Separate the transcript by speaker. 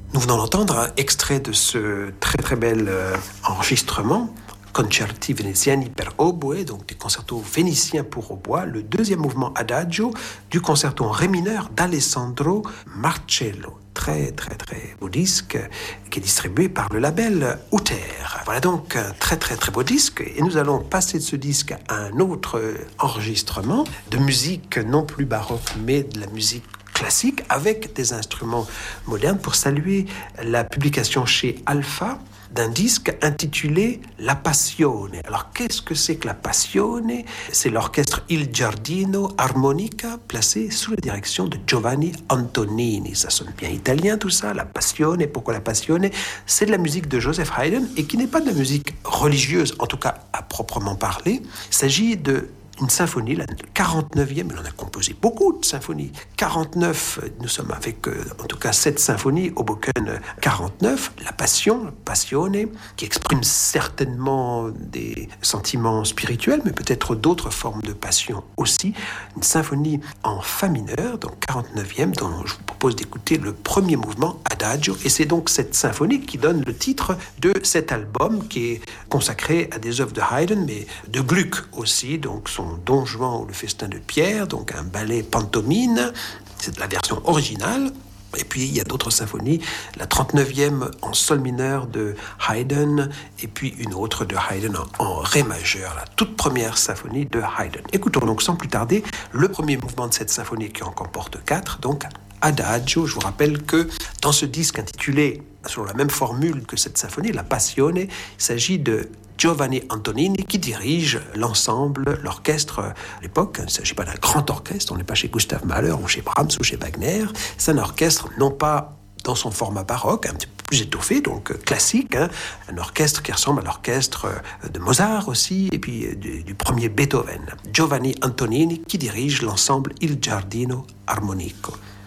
Speaker 1: Nous venons d'entendre un extrait de ce très très bel enregistrement, Concerti Veneziani per oboe, donc des concertos vénitiens pour hautbois, le deuxième mouvement Adagio du concerto en ré mineur d'Alessandro Marcello. Très très très beau disque qui est distribué par le label Uther. Voilà donc un très très très beau disque et nous allons passer de ce disque à un autre enregistrement de musique non plus baroque mais de la musique classique avec des instruments modernes pour saluer la publication chez Alpha d'un disque intitulé La Passione. Alors, qu'est-ce que c'est que La Passione ? C'est l'orchestre Il Giardino Armonica placé sous la direction de Giovanni Antonini. Ça sonne bien italien tout ça, La Passione. Pourquoi La Passione ? C'est de la musique de Joseph Haydn et qui n'est pas de la musique religieuse, en tout cas à proprement parler. Il s'agit une symphonie, la 49e, il en a composé beaucoup de symphonies. 49, nous sommes avec en tout cas 7 symphonies, Hoboken 49, La Passion, Passione, qui exprime certainement des sentiments spirituels, mais peut-être d'autres formes de passion aussi. Une symphonie en fa mineur, donc 49e, dont je vous propose d'écouter le premier mouvement, Adagio, et c'est donc cette symphonie qui donne le titre de cet album qui est consacré à des œuvres de Haydn, mais de Gluck aussi, donc son Don Juan ou le Festin de Pierre, donc un ballet pantomime, c'est la version originale. Et puis il y a d'autres symphonies, la 39e en sol mineur de Haydn, et puis une autre de Haydn en ré majeur, la toute première symphonie de Haydn. Écoutons donc sans plus tarder le premier mouvement de cette symphonie qui en comporte 4, donc Adagio. Je vous rappelle que dans ce disque intitulé sur la même formule que cette symphonie, La Passione, il s'agit de Giovanni Antonini qui dirige l'ensemble, l'orchestre à l'époque. Il ne s'agit pas d'un grand orchestre, on n'est pas chez Gustav Mahler ou chez Brahms ou chez Wagner. C'est un orchestre non pas dans son format baroque, un petit peu plus étoffé, donc classique, un orchestre qui ressemble à l'orchestre de Mozart aussi, et puis du premier Beethoven. Giovanni Antonini qui dirige l'ensemble Il Giardino Armonico.